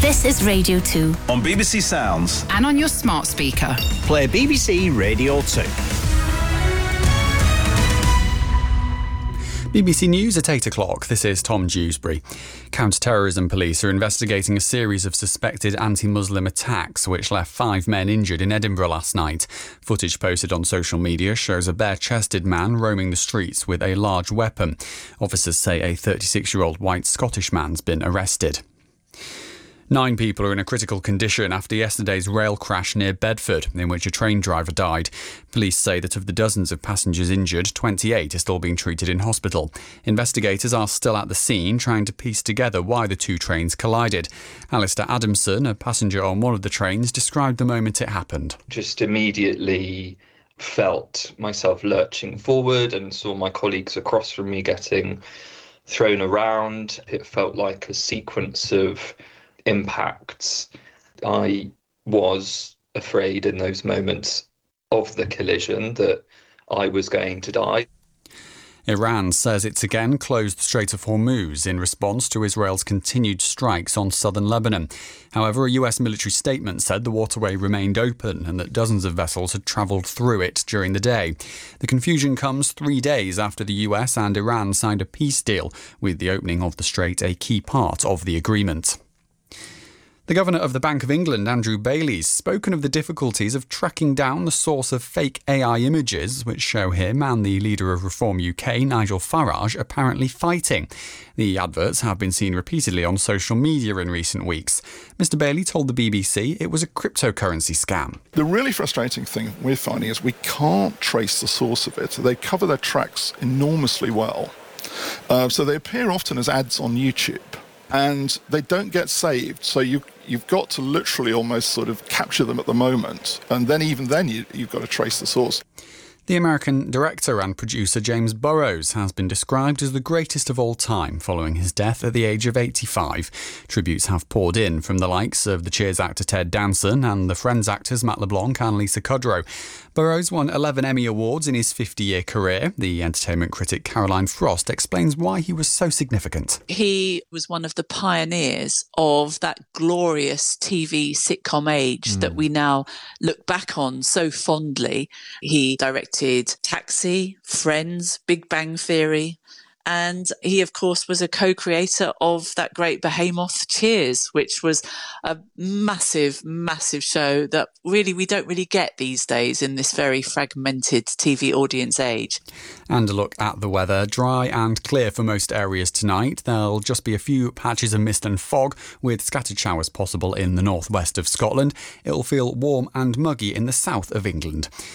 This is Radio 2. On BBC Sounds. And on your smart speaker. Play BBC Radio 2. BBC News at 8 o'clock. This is Tom Dewsbury. Counter-terrorism police are investigating a series of suspected anti-Muslim attacks which left 5 men injured in Edinburgh last night. Footage posted on social media shows a bare-chested man roaming the streets with a large weapon. Officers say a 36-year-old white Scottish man's been arrested. 9 people are in a critical condition after yesterday's rail crash near Bedford, in which a train driver died. Police say that of the dozens of passengers injured, 28 are still being treated in hospital. Investigators are still at the scene, trying to piece together why the 2 trains collided. Alistair Adamson, a passenger on one of the trains, described the moment it happened. Just immediately felt myself lurching forward and saw my colleagues across from me getting thrown around. It felt like a sequence of impacts. I was afraid in those moments of the collision that I was going to die. Iran says it's again closed the Strait of Hormuz in response to Israel's continued strikes on southern Lebanon. However, a US military statement said the waterway remained open and that dozens of vessels had travelled through it during the day. The confusion comes 3 days after the US and Iran signed a peace deal, with the opening of the strait a key part of the agreement. The Governor of the Bank of England, Andrew Bailey, has spoken of the difficulties of tracking down the source of fake AI images which show him and the leader of Reform UK, Nigel Farage, apparently fighting. The adverts have been seen repeatedly on social media in recent weeks. Mr Bailey told the BBC it was a cryptocurrency scam. The really frustrating thing we're finding is we can't trace the source of it. They cover their tracks enormously well. So they appear often as ads on YouTube. And they don't get saved, so you've got to literally almost sort of capture them at the moment, and then even then you've got to trace the source. The American director and producer James Burrows has been described as the greatest of all time following his death at the age of 85. Tributes have poured in from the likes of the Cheers actor Ted Danson and the Friends actors Matt LeBlanc and Lisa Kudrow. Burrows won 11 Emmy Awards in his 50-year career. The entertainment critic Caroline Frost explains why he was so significant. He was one of the pioneers of that glorious TV sitcom age that we now look back on so fondly. He directed Taxi, Friends, Big Bang Theory, and he, of course, was a co-creator of that great behemoth Cheers, which was a massive, massive show that really we don't really get these days in this very fragmented TV audience age. And a look at the weather. Dry and clear for most areas tonight. There'll just be a few patches of mist and fog with scattered showers possible in the northwest of Scotland. It'll feel warm and muggy in the south of England.